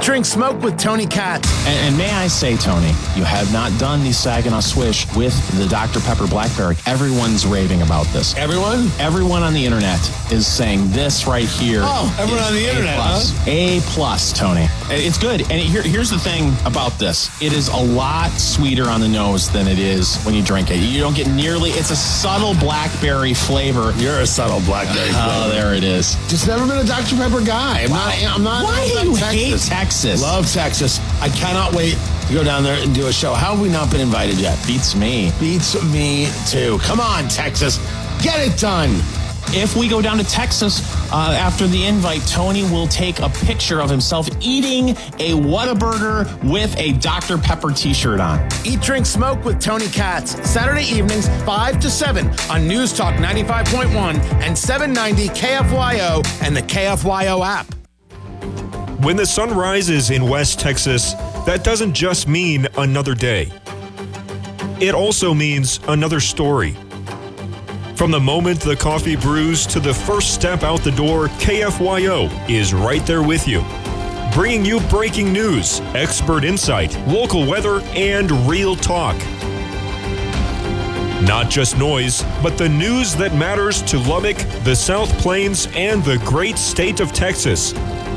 Drink, Smoke with Tony Katz. And may I say, Tony, you have not done the Saginaw Swish with the Dr. Pepper Blackberry. Everyone's raving about this. Everyone? Everyone on the internet is saying this right here. Oh, everyone on the internet, huh? A+, Tony. It's good. And here's the thing about this. It is a lot sweeter on the nose than it is when you drink it. You don't get nearly, it's a subtle blackberry flavor. You're a subtle blackberry flavor. Oh, there it is. Just never been a Dr. Pepper guy. I'm not. Why do you hate Texas? Love Texas. I cannot wait to go down there and do a show. How have we not been invited yet? Beats me. Beats me too. Come on, Texas. Get it done. If we go down to Texas after the invite, Tony will take a picture of himself eating a Whataburger with a Dr. Pepper t-shirt on. Eat, Drink, Smoke with Tony Katz. Saturday evenings, 5 to 7 on News Talk 95.1 and 790 KFYO and the KFYO app. When the sun rises in West Texas, that doesn't just mean another day. It also means another story. From the moment the coffee brews to the first step out the door, KFYO is right there with you, bringing you breaking news, expert insight, local weather, and real talk. Not just noise, but the news that matters to Lubbock, the South Plains, and the great state of Texas.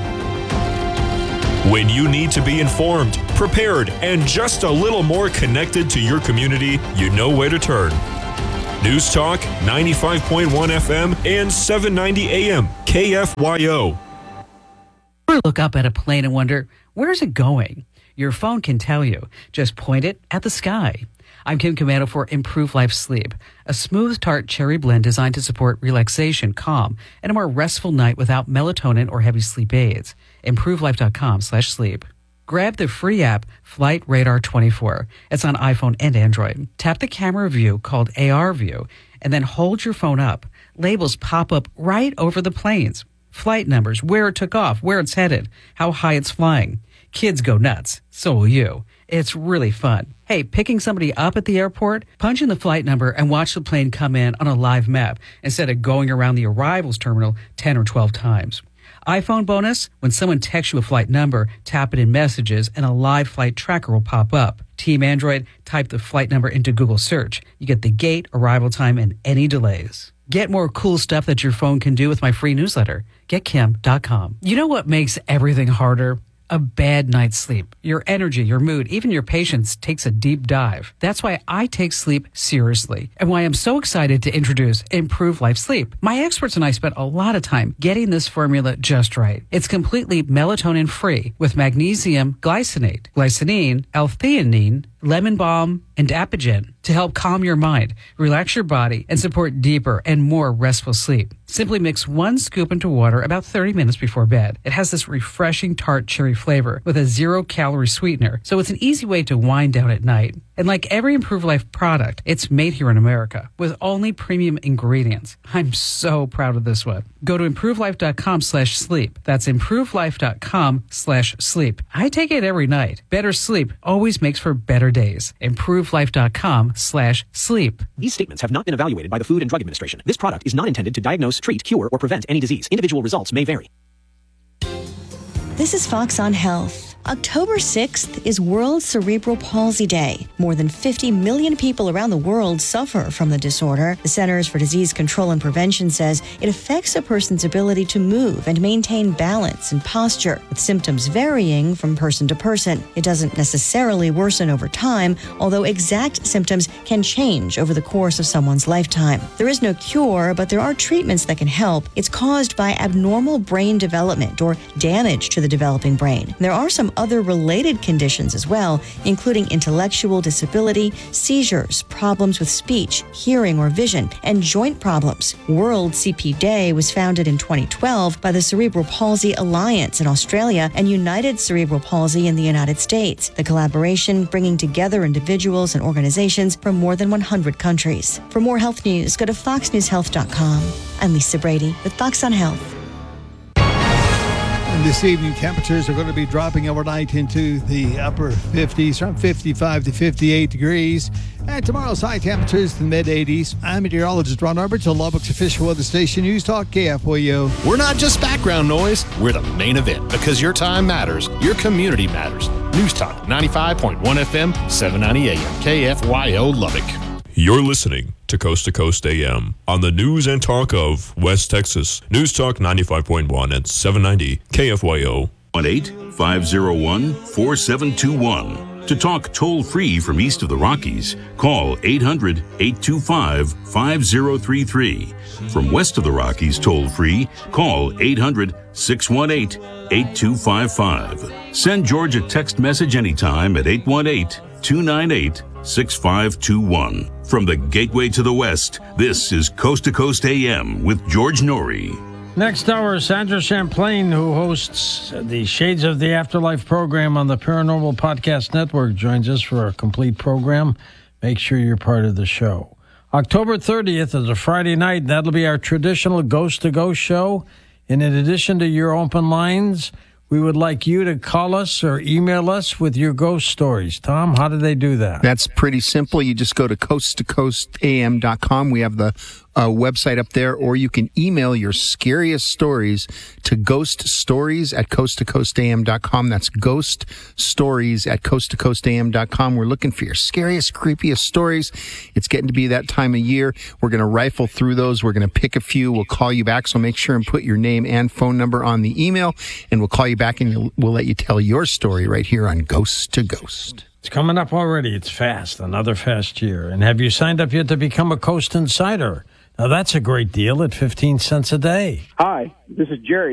When you need to be informed, prepared, and just a little more connected to your community, you know where to turn. News Talk 95.1 FM and 790 AM KFYO. Or look up at a plane and wonder, where's it going? Your phone can tell you. Just point it at the sky. I'm Kim Commando for Improve Life Sleep, a smooth tart cherry blend designed to support relaxation, calm, and a more restful night without melatonin or heavy sleep aids. ImproveLife.com/sleep. Grab the free app Flight Radar 24. It's on iPhone and Android. Tap the camera view called AR View and then hold your phone up. Labels pop up right over the planes. Flight numbers, where it took off, where it's headed, how high it's flying. Kids go nuts. So will you. It's really fun. Hey, picking somebody up at the airport? Punch in the flight number and watch the plane come in on a live map instead of going around the arrivals terminal 10 or 12 times. iPhone bonus, when someone texts you a flight number, tap it in messages and a live flight tracker will pop up. Team Android, type the flight number into Google search. You get the gate, arrival time, and any delays. Get more cool stuff that your phone can do with my free newsletter. GetKim.com. You know what makes everything harder? A bad night's sleep. Your energy, your mood, even your patience takes a deep dive. That's why I take sleep seriously and why I'm so excited to introduce Improve Life Sleep. My experts and I spent a lot of time getting this formula just right. It's completely melatonin free with magnesium glycinate, glycinine, L-theanine, lemon balm, and Apigen to help calm your mind, relax your body, and support deeper and more restful sleep. Simply mix 1 scoop into water about 30 minutes before bed. It has this refreshing tart cherry flavor with a 0-calorie sweetener, so it's an easy way to wind down at night. And like every Improve Life product, it's made here in America with only premium ingredients. I'm so proud of this one. Go to ImproveLife.com/sleep. That's ImproveLife.com/sleep. I take it every night. Better sleep always makes for better days. ImproveLife.com/sleep. These statements have not been evaluated by the Food and Drug Administration. This product is not intended to diagnose, treat, cure, or prevent any disease. Individual results may vary. This is Fox on Health. October 6th is World Cerebral Palsy Day. More than 50 million people around the world suffer from the disorder. The Centers for Disease Control and Prevention says it affects a person's ability to move and maintain balance and posture, with symptoms varying from person to person. It doesn't necessarily worsen over time, although exact symptoms can change over the course of someone's lifetime. There is no cure, but there are treatments that can help. It's caused by abnormal brain development or damage to the developing brain. There are some other related conditions as well, including intellectual disability, seizures, problems with speech, hearing or vision, and joint problems. World CP Day was founded in 2012 by the Cerebral Palsy Alliance in Australia and United Cerebral Palsy in the United States. The collaboration bringing together individuals and organizations from more than 100 countries. For more health news, go to foxnewshealth.com. I'm Lisa Brady with Fox on Health. this evening. Temperatures are going to be dropping overnight into the upper 50s, from 55 to 58 degrees. And tomorrow's high temperatures in the mid-80s. I'm meteorologist Ron Roberts on Lubbock's official weather station, News Talk KFYO. We're not just background noise. We're the main event because your time matters. Your community matters. News Talk 95.1 FM, 790 AM, KFYO Lubbock. You're listening to Coast AM on the news and talk of West Texas. News Talk 95.1 and 790 KFYO. 1-800-501-4721. To talk toll-free from east of the Rockies, call 800-825-5033. From west of the Rockies toll-free, call 800-618-8255. Send George a text message anytime at 818-298-6521. From the gateway to the west, this is Coast to Coast AM with George Norrie. Next hour, Sandra Champlain, who hosts the Shades of the Afterlife program on the Paranormal Podcast Network, joins us for a complete program. Make sure you're part of the show. October 30th is a Friday night. That'll be our traditional Ghost to Ghost show. And in addition to your open lines, we would like you to call us or email us with your ghost stories. Tom, how do they do that? That's pretty simple. You just go to coasttocoastam.com. We have the website up there, or you can email your scariest stories to ghoststories@coasttocoastam.com. That's ghoststories@coasttocoastam.com. We're looking for your scariest, creepiest stories. It's getting to be that time of year. We're going to rifle through those. We're going to pick a few. We'll call you back, so make sure and put your name and phone number on the email, and we'll call you back and we'll let you tell your story right here on Ghost to Ghost. It's coming up already. It's fast, another fast year. And have you signed up yet to become a Coast Insider? Now, that's a great deal at 15 cents a day. Hi, this is Jerry.